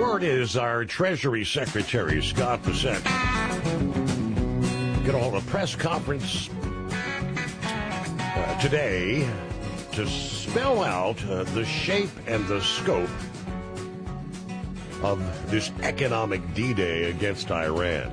Word is our Treasury Secretary, Scott Bessent, going to hold a press conference today to spell out the shape and the scope of this economic D-Day against Iran.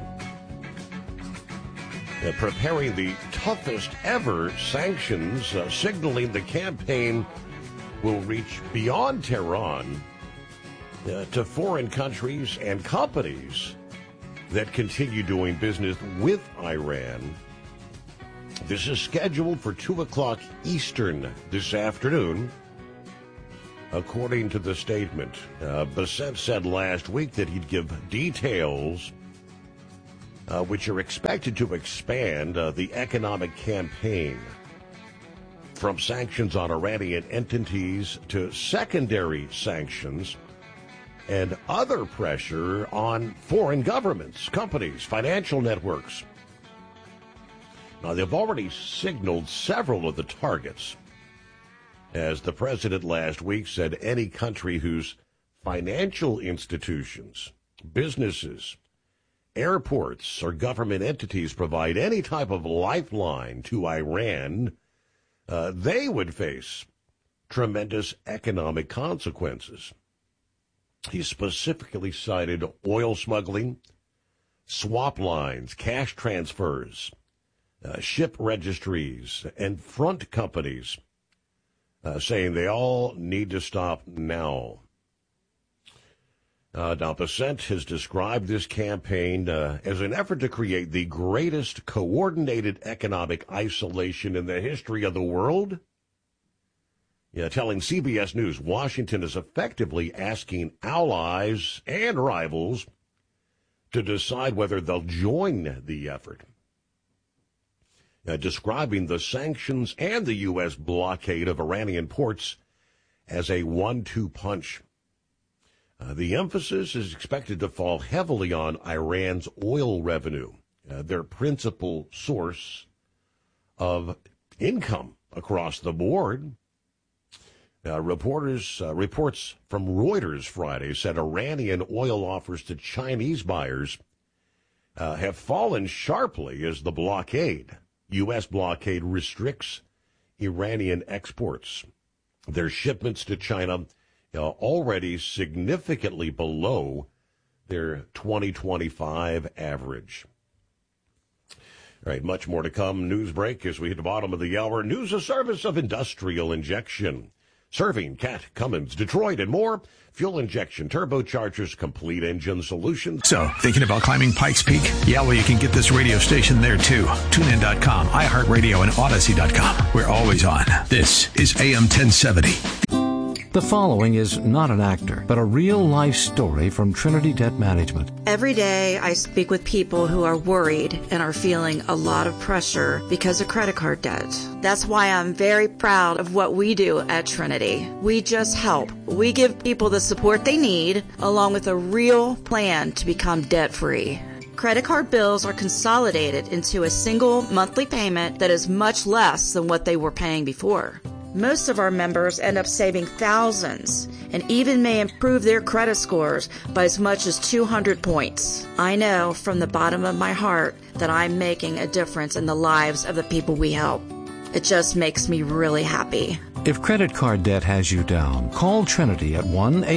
Preparing the toughest ever sanctions, signaling the campaign will reach beyond Tehran to foreign countries and companies that continue doing business with Iran. This is scheduled for 2 o'clock Eastern this afternoon, according to the statement. Bessent said last week that he'd give details which are expected to expand the economic campaign from sanctions on Iranian entities to secondary sanctions and other pressure on foreign governments, companies, financial networks. Now, they've already signaled several of the targets. As the president last week said, any country whose financial institutions, businesses, airports, or government entities provide any type of lifeline to Iran, they would face tremendous economic consequences. He specifically cited oil smuggling, swap lines, cash transfers, ship registries, and front companies, saying they all need to stop now. Now, Bessent has described this campaign as an effort to create the greatest coordinated economic isolation in the history of the world. Telling CBS News Washington is effectively asking allies and rivals to decide whether they'll join the effort. Describing the sanctions and the U.S. blockade of Iranian ports as a 1-2 punch. The emphasis is expected to fall heavily on Iran's oil revenue, their principal source of income across the board. Reports from Reuters Friday said Iranian oil offers to Chinese buyers have fallen sharply as the U.S. blockade restricts Iranian exports. Their shipments to China already significantly below their 2025 average. All right, much more to come. News break as we hit the bottom of the hour. News, a service of Industrial Injection. Serving Cat, Cummins, Detroit, and more. Fuel injection, turbochargers, complete engine solutions. So, thinking about climbing Pikes Peak? Yeah, well, you can get this radio station there, too. TuneIn.com, iHeartRadio, and Odyssey.com. We're always on. This is AM 1070. The following is not an actor, but a real-life story from Trinity Debt Management. Every day I speak with people who are worried and are feeling a lot of pressure because of credit card debt. That's why I'm very proud of what we do at Trinity. We just help. We give people the support they need, along with a real plan to become debt-free. Credit card bills are consolidated into a single monthly payment that is much less than what they were paying before. Most of our members end up saving thousands and even may improve their credit scores by as much as 200 points. I know from the bottom of my heart that I'm making a difference in the lives of the people we help. It just makes me really happy. If credit card debt has you down, call Trinity at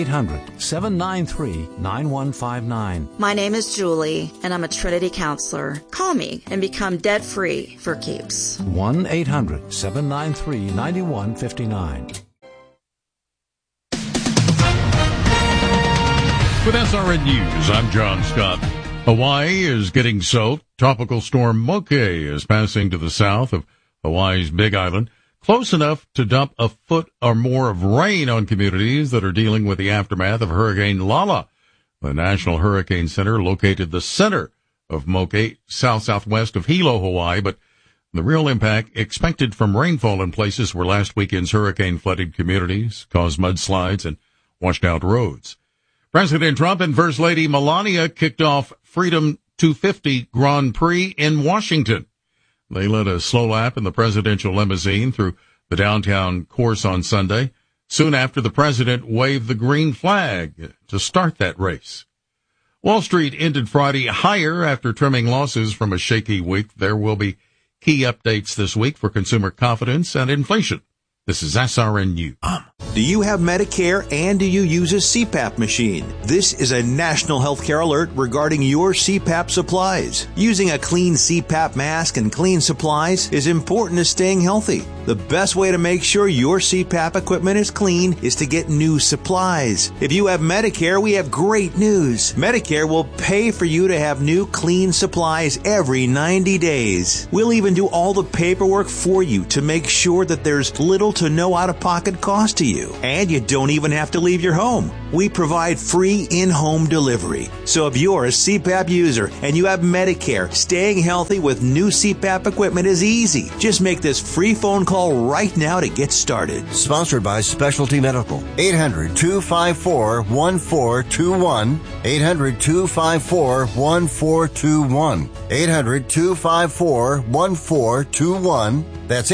1-800-793-9159. My name is Julie, and I'm a Trinity counselor. Call me and become debt-free for keeps. 1-800-793-9159. With SRN News, I'm John Scott. Hawaii is getting soaked. Tropical storm Moke is passing to the south of Hawaii's Big Island, close enough to dump a foot or more of rain on communities that are dealing with the aftermath of Hurricane Lala. The National Hurricane Center located the center of Moke, southwest of Hilo, Hawaii, but the real impact expected from rainfall in places where last weekend's hurricane flooded communities, caused mudslides, and washed out roads. President Trump and First Lady Melania kicked off Freedom 250 Grand Prix in Washington. They led a slow lap in the presidential limousine through the downtown course on Sunday. soon after the president waved the green flag to start that race. Wall Street ended Friday higher after trimming losses from a shaky week. There will be key updates this week for consumer confidence and inflation. This is SRN News. Do you have Medicare and do you use a CPAP machine? This is a national healthcare alert regarding your CPAP supplies. Using a clean CPAP mask and clean supplies is important to staying healthy. The best way to make sure your CPAP equipment is clean is to get new supplies. If you have Medicare, we have great news. Medicare will pay for you to have new clean supplies every 90 days. We'll even do all the paperwork for you to make sure that there's little to no out-of-pocket cost to you. And you don't even have to leave your home. We provide free in-home delivery. So if you're a CPAP user and you have Medicare, staying healthy with new CPAP equipment is easy. Just make this free phone call right now to get started. Sponsored by Specialty Medical. 800-254-1421. 800-254-1421. 800-254-1421. That's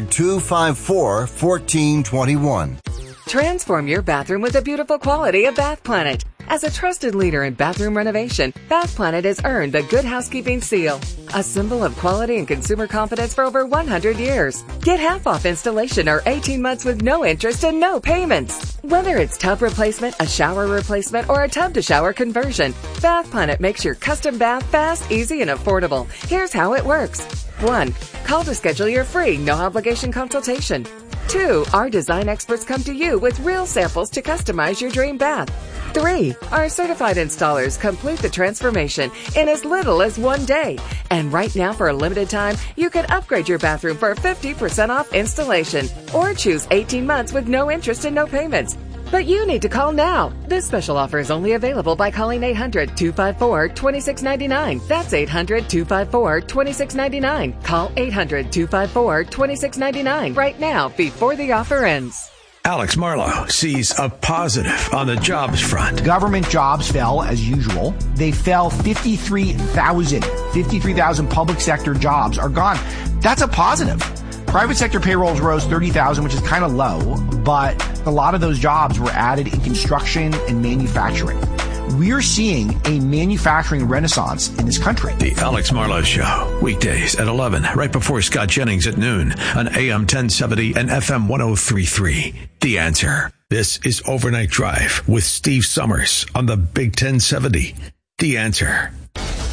800-254-1421. Transform your bathroom with the beautiful quality of Bath Planet. As a trusted leader in bathroom renovation, Bath Planet has earned the Good Housekeeping Seal, a symbol of quality and consumer confidence for over 100 years. Get half off installation or 18 months with no interest and no payments. Whether it's tub replacement, a shower replacement, or a tub-to-shower conversion, Bath Planet makes your custom bath fast, easy, and affordable. Here's how it works. 1. Call to schedule your free, no-obligation consultation. 2. Our design experts come to you with real samples to customize your dream bath. 3. Our certified installers complete the transformation in as little as 1 day. And right now, for a limited time, you can upgrade your bathroom for 50% off installation or choose 18 months with no interest and no payments. But you need to call now. This special offer is only available by calling 800-254-2699. That's 800-254-2699. Call 800-254-2699 right now before the offer ends. Alex Marlowe sees a positive on the jobs front. Government jobs fell as usual. They fell 53,000. 53,000 public sector jobs are gone. That's a positive. Private sector payrolls rose 30,000, which is kind of low, but a lot of those jobs were added in construction and manufacturing. We're seeing a manufacturing renaissance in this country. The Alex Marlowe Show, weekdays at 11, right before Scott Jennings at noon on AM 1070 and FM 103.3. The Answer. This is Overnight Drive with Steve Summers on the Big 1070. The Answer.